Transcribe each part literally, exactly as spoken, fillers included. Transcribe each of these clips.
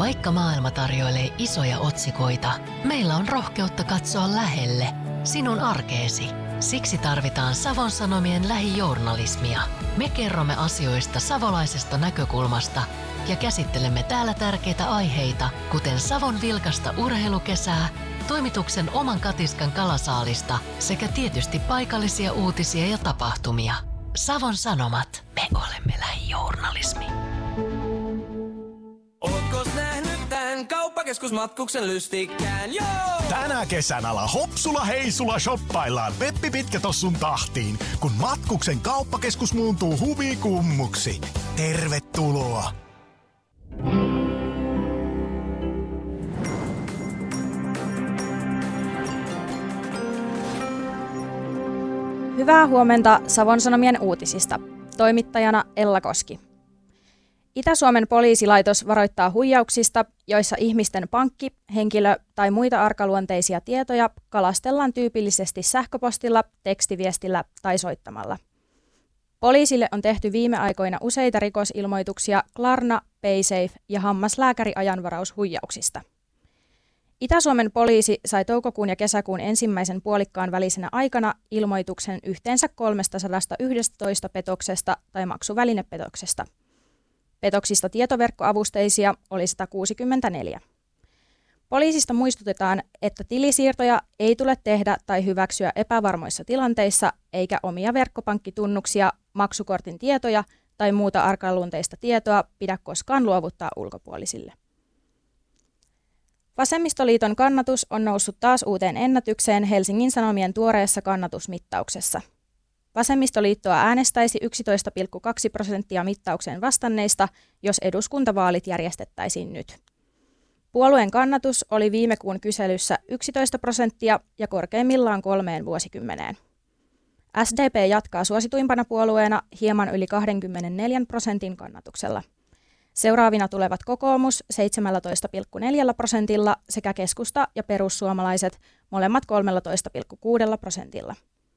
Vaikka maailma tarjoilee isoja otsikoita, meillä on rohkeutta katsoa lähelle, sinun arkeesi. Siksi tarvitaan Savon Sanomien lähijournalismia. Me kerromme asioista savolaisesta näkökulmasta ja käsittelemme täällä tärkeitä aiheita, kuten Savon vilkasta urheilukesää, toimituksen oman katiskan kalasaalista sekä tietysti paikallisia uutisia ja tapahtumia. Savon Sanomat, me olemme lähijournalismi. Ootkos nähnyt tän kauppakeskusmatkuksen lystikkään? Joo! Tänä kesänä Hopsula Heisula shoppaillaan Peppi Pitkätossun tahtiin, kun matkuksen kauppakeskus muuntuu huvikummuksi. Tervetuloa! Hyvää huomenta Savon Sanomien uutisista. Toimittajana Ella Koski. Itä-Suomen poliisilaitos varoittaa huijauksista, joissa ihmisten pankki-, henkilö- tai muita arkaluonteisia tietoja kalastellaan tyypillisesti sähköpostilla, tekstiviestillä tai soittamalla. Poliisille on tehty viime aikoina useita rikosilmoituksia Klarna, Paysafe ja hammaslääkäriajanvaraushuijauksista. Itä-Suomen poliisi sai toukokuun ja kesäkuun ensimmäisen puolikkaan välisenä aikana ilmoituksen yhteensä kolmesataayksitoista petoksesta tai maksuvälinepetoksesta. Petoksista tietoverkkoavusteisia oli sata kuusikymmentäneljä. Poliisista muistutetaan, että tilisiirtoja ei tule tehdä tai hyväksyä epävarmoissa tilanteissa, eikä omia verkkopankkitunnuksia, maksukortin tietoja tai muuta arkaluonteista tietoa pidä koskaan luovuttaa ulkopuolisille. Vasemmistoliiton kannatus on noussut taas uuteen ennätykseen Helsingin Sanomien tuoreessa kannatusmittauksessa. Vasemmistoliittoa äänestäisi yksitoista pilkku kaksi prosenttia mittaukseen vastanneista, jos eduskuntavaalit järjestettäisiin nyt. Puolueen kannatus oli viime kuun kyselyssä yksitoista prosenttia ja korkeimmillaan kolmeen vuosikymmeneen. S D P jatkaa suosituimpana puolueena hieman yli kaksikymmentäneljä prosentin kannatuksella. Seuraavina tulevat kokoomus seitsemäntoista pilkku neljä prosentilla sekä keskusta ja perussuomalaiset molemmat kolmetoista pilkku kuusi prosentilla.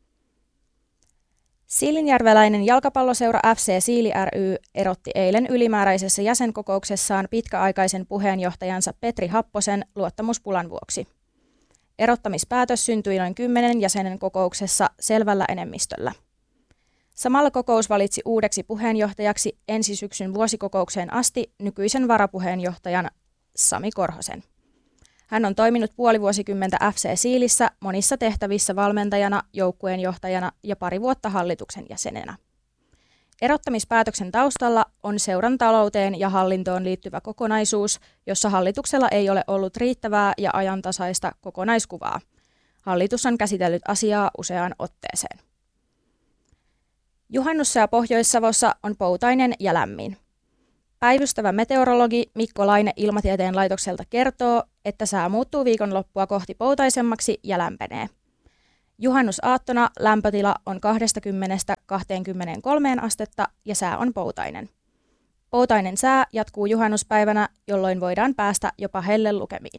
Siilinjärveläinen jalkapalloseura F C Siili ry erotti eilen ylimääräisessä jäsenkokouksessaan pitkäaikaisen puheenjohtajansa Petri Happosen luottamuspulan vuoksi. Erottamispäätös syntyi noin kymmenen jäsenen kokouksessa selvällä enemmistöllä. Samalla kokous valitsi uudeksi puheenjohtajaksi ensi syksyn vuosikokoukseen asti nykyisen varapuheenjohtajan Sami Korhosen. Hän on toiminut puoli vuosikymmentä F C Siilissä monissa tehtävissä valmentajana, joukkueenjohtajana ja pari vuotta hallituksen jäsenenä. Erottamispäätöksen taustalla on seuran talouteen ja hallintoon liittyvä kokonaisuus, jossa hallituksella ei ole ollut riittävää ja ajantasaista kokonaiskuvaa. Hallitus on käsitellyt asiaa useaan otteeseen. Juhannussää Pohjois-Savossa on poutainen ja lämmin. Päivystävä meteorologi Mikko Laine Ilmatieteen laitokselta kertoo, että sää muuttuu viikonloppua kohti poutaisemmaksi ja lämpenee. Juhannusaattona lämpötila on kaksikymmentä kaksikymmentäkolme astetta ja sää on poutainen. Poutainen sää jatkuu juhannuspäivänä, jolloin voidaan päästä jopa hellelukemiin.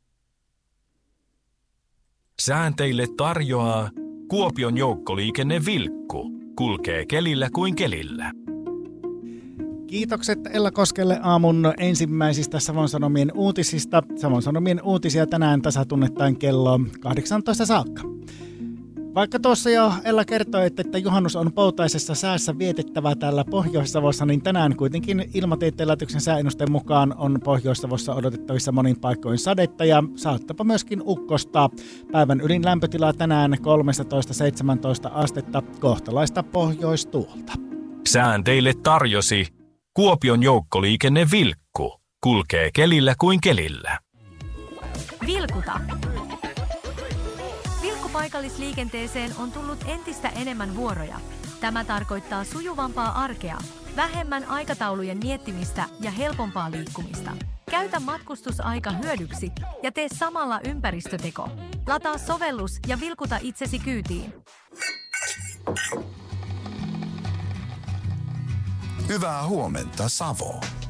Sään teille tarjoaa Kuopion joukkoliikenne Vilkku. Kulkee kelillä kuin kelillä. Kiitokset Ella Koskelle aamun ensimmäisistä Savon Sanomien uutisista. Savon Sanomien uutisia tänään tasatunnettain kello kahdeksantoista saakka. Vaikka tuossa jo Ella kertoi, että juhannus on poutaisessa säässä vietettävä täällä Pohjois-Savossa, niin tänään kuitenkin Ilmatieteen laitoksen sääennusteen mukaan on Pohjois-Savossa odotettavissa monin paikoin sadetta ja saattapa myöskin ukkosta. Päivän ylin lämpötila tänään kolmetoista seitsemäntoista astetta, kohtalaista pohjoistuolta. Sään teille tarjosi Kuopion joukkoliikenne Vilkku. Kulkee kelillä kuin kelillä. Vilkuta. Vilkkupaikallisliikenteeseen on tullut entistä enemmän vuoroja. Tämä tarkoittaa sujuvampaa arkea, vähemmän aikataulujen miettimistä ja helpompaa liikkumista. Käytä matkustusaika hyödyksi ja tee samalla ympäristöteko. Lataa sovellus ja vilkuta itsesi kyytiin. Hyvää huomenta, Savo.